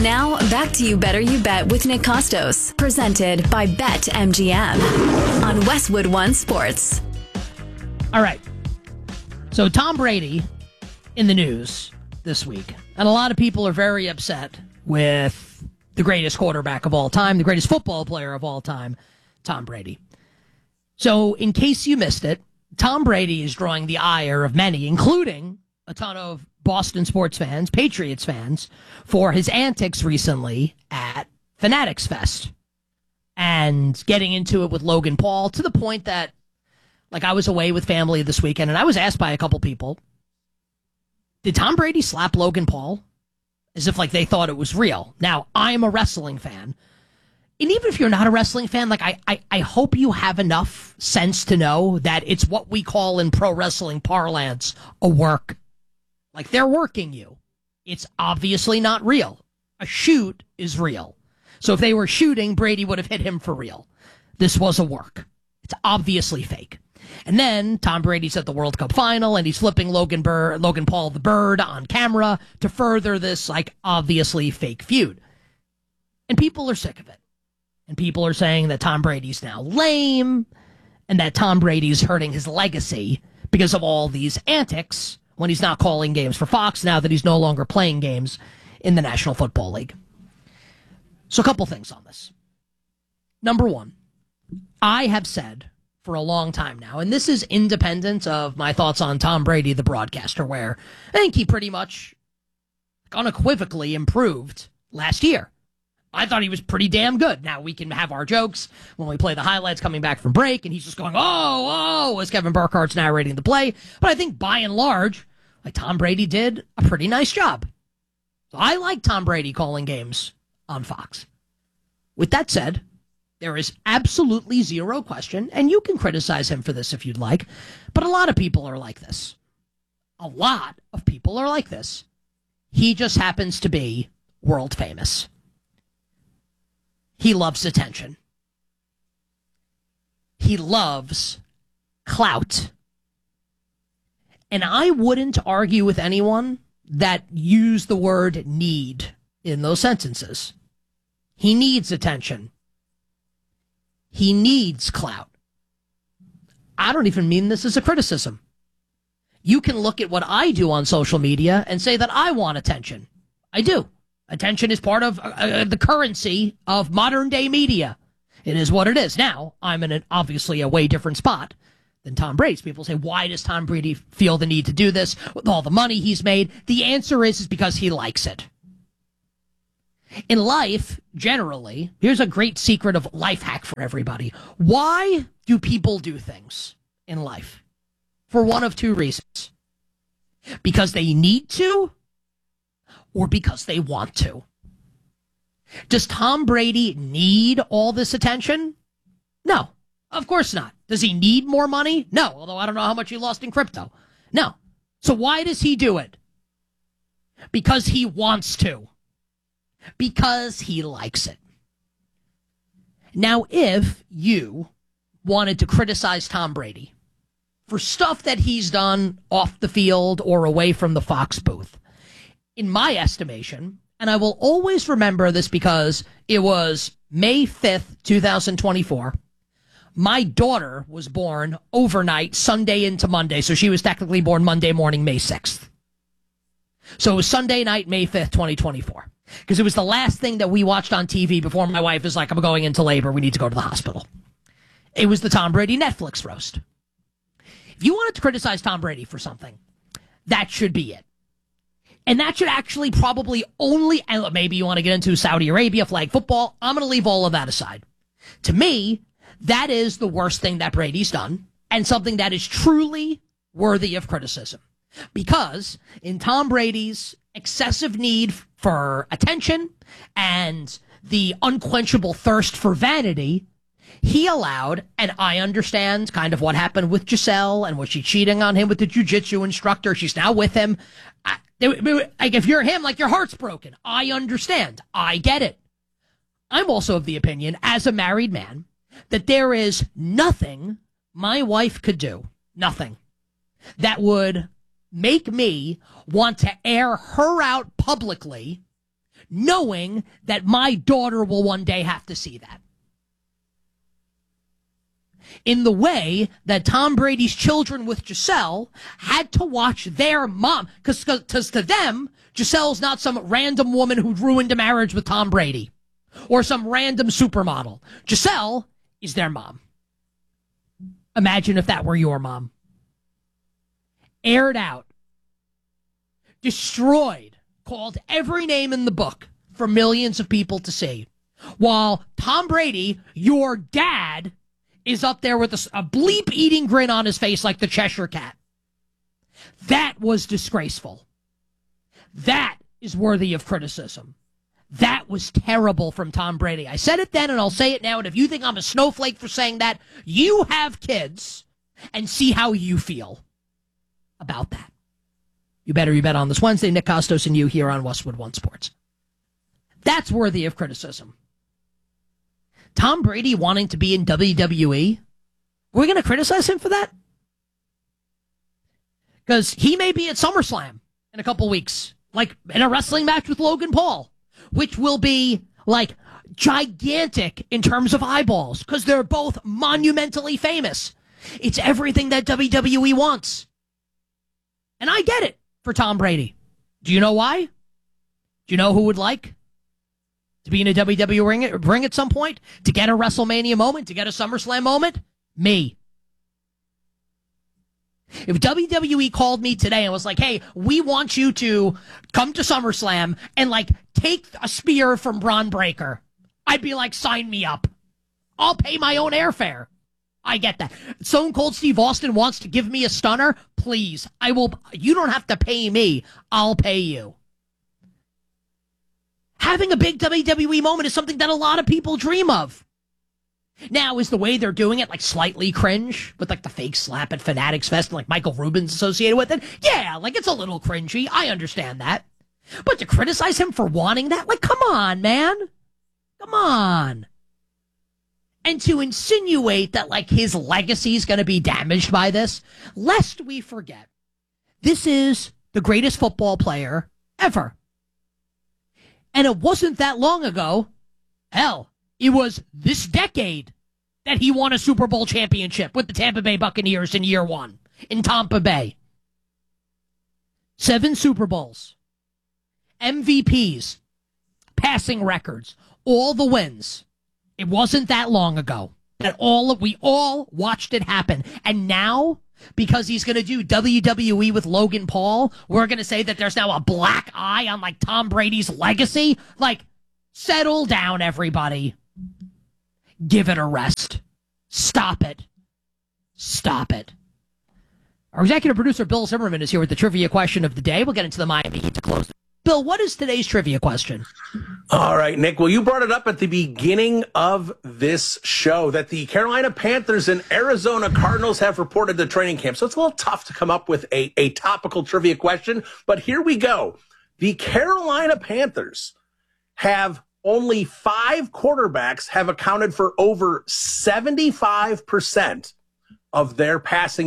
Now, back to You Better You Bet with Nick Costos, presented by BetMGM on Westwood One Sports. All right. So Tom Brady in the news this week, and a lot of people are very upset with the greatest quarterback of all time, the greatest football player of all time, Tom Brady. So in case you missed it, Tom Brady is drawing the ire of many, including a ton of Boston sports fans, Patriots fans, for his antics recently at Fanatics Fest and getting into it with Logan Paul to the point that, like, I was away with family this weekend and I was asked by a couple people, did Tom Brady slap Logan Paul? As if, like, they thought it was real. Now, I'm a wrestling fan. And even if you're not a wrestling fan, like, I hope you have enough sense to know that it's what we call in pro wrestling parlance a work. Like, they're working you. It's obviously not real. A shoot is real. So if they were shooting, Brady would have hit him for real. This was a work. It's obviously fake. And then Tom Brady's at the World Cup final, and he's flipping Logan Paul the bird on camera to further this, like, obviously fake feud. And people are sick of it. And people are saying that Tom Brady's now lame, and that Tom Brady's hurting his legacy because of all these antics when he's not calling games for Fox now that he's no longer playing games in the National Football League. So a couple things on this. Number one, I have said for a long time now, and this is independent of my thoughts on Tom Brady, the broadcaster, where I think he pretty much unequivocally improved last year. I thought he was pretty damn good. Now, we can have our jokes when we play the highlights coming back from break, and he's just going, oh, as Kevin Burkhardt's narrating the play. But I think, by and large, like, Tom Brady did a pretty nice job. So I like Tom Brady calling games on Fox. With that said, there is absolutely zero question, and you can criticize him for this if you'd like, but a lot of people are like this. A lot of people are like this. He just happens to be world famous. He loves attention. He loves clout. And I wouldn't argue with anyone that used the word need in those sentences. He needs attention. He needs clout. I don't even mean this as a criticism. You can look at what I do on social media and say that I want attention. I do. Attention is part of the currency of modern day media. It is what it is. Now, I'm in obviously a way different spot than Tom Brady. People say, why does Tom Brady feel the need to do this with all the money he's made? The answer is because he likes it. In life, generally, here's a great secret of life hack for everybody. Why do people do things in life? For one of two reasons. Because they need to, or because they want to. Does Tom Brady need all this attention? No, of course not. Does he need more money? No, although I don't know how much he lost in crypto. No. So why does he do it? Because he wants to. Because he likes it. Now, if you wanted to criticize Tom Brady for stuff that he's done off the field or away from the Fox booth, in my estimation, and I will always remember this because it was May 5th, 2024, my daughter was born overnight, Sunday into Monday, so she was technically born Monday morning, May 6th. So it was Sunday night, May 5th, 2024. Because it was the last thing that we watched on TV before my wife is like, I'm going into labor, we need to go to the hospital. It was the Tom Brady Netflix roast. If you wanted to criticize Tom Brady for something, that should be it. And that should actually probably only, and maybe you want to get into Saudi Arabia, flag football, I'm going to leave all of that aside. To me, that is the worst thing that Brady's done, and something that is truly worthy of criticism. Because in Tom Brady's excessive need for attention and the unquenchable thirst for vanity, he allowed, and I understand kind of what happened with Giselle and was she cheating on him with the jiu-jitsu instructor. She's now with him. Like, if you're him, like, your heart's broken. I understand. I get it. I'm also of the opinion, as a married man, that there is nothing my wife could do, nothing, that would make me want to air her out publicly knowing that my daughter will one day have to see that. In the way that Tom Brady's children with Giselle had to watch their mom, because to them, Giselle's not some random woman who ruined a marriage with Tom Brady or some random supermodel. Giselle is their mom. Imagine if that were your mom. Aired out, destroyed, called every name in the book for millions of people to see, while Tom Brady, your dad, is up there with a bleep-eating grin on his face like the Cheshire Cat. That was disgraceful. That is worthy of criticism. That was terrible from Tom Brady. I said it then and I'll say it now, and if you think I'm a snowflake for saying that, you have kids and see how you feel about that. You better you bet on this Wednesday. Nick Kostos and you here on Westwood One Sports. That's worthy of criticism. Tom Brady wanting to be in WWE, are we going to criticize him for that? Because he may be at SummerSlam in a couple weeks, like in a wrestling match with Logan Paul, which will be like gigantic in terms of eyeballs because they're both monumentally famous. It's everything that WWE wants. And I get it for Tom Brady. Do you know why? Do you know who would like to be in a WWE ring at some point? To get a WrestleMania moment? To get a SummerSlam moment? Me. If WWE called me today and was like, hey, we want you to come to SummerSlam and, like, take a spear from Braun Breaker, I'd be like, sign me up. I'll pay my own airfare. I get that. Stone Cold Steve Austin wants to give me a stunner? Please. I will. You don't have to pay me. I'll pay you. Having a big WWE moment is something that a lot of people dream of. Now, is the way they're doing it like slightly cringe with like the fake slap at Fanatics Fest and like Michael Rubin's associated with it? Yeah, like it's a little cringy. I understand that. But to criticize him for wanting that, like, come on, man. Come on. And to insinuate that like his legacy is going to be damaged by this, lest we forget, this is the greatest football player ever. And it wasn't that long ago, hell, it was this decade that he won a Super Bowl championship with the Tampa Bay Buccaneers in year one in Tampa Bay. 7 Super Bowls, MVPs, passing records, all the wins. It wasn't that long ago that we all watched it happen. And now, because he's going to do WWE with Logan Paul, we're going to say that there's now a black eye on, like, Tom Brady's legacy? Like, settle down, everybody. Give it a rest. Stop it. Stop it. Our executive producer, Bill Zimmerman, is here with the trivia question of the day. We'll get into the Miami Heat to close. Bill, what is today's trivia question? All right, Nick. Well, you brought it up at the beginning of this show that the Carolina Panthers and Arizona Cardinals have reported to training camp. So it's a little tough to come up with a topical trivia question. But here we go. The Carolina Panthers have only 5 quarterbacks have accounted for over 75% of their passing